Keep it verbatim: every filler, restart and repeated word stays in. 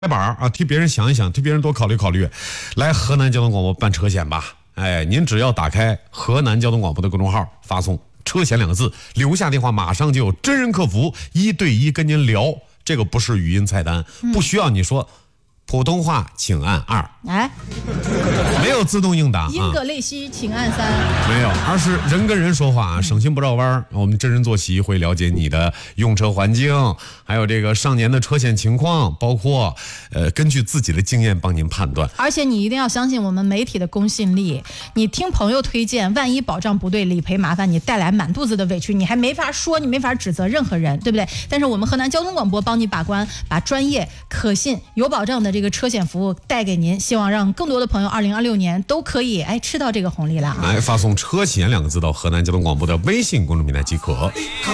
拍板啊，替别人想一想，替别人多考虑考虑，来河南交通广播办车险吧。哎，您只要打开河南交通广播的公众号，发送“车险”两个字，留下电话，马上就有真人客服一对一跟您聊。这个不是语音菜单，嗯、不需要你说普通话，请按二。 哎， 没有自动应答。 英格类西，请按三。 没有，而是人跟人说话，省心不绕弯。我们真人坐席会了解你的用车环境，还有这个上年的车险情况，包括呃根据自己的经验帮您判断。 而且你一定要相信我们媒体的公信力。你听朋友推荐，万一保障不对，理赔麻烦你带来满肚子的委屈，你还没法说，你没法指责任何人，对不对？但是我们河南交通广播帮你把关，把专业、可信、有保障的这个车险服务带给您，希望让更多的朋友二零二六年都可以哎吃到这个红利了。 来发送“车险”两个字到河南交通广播的微信公众平台即可。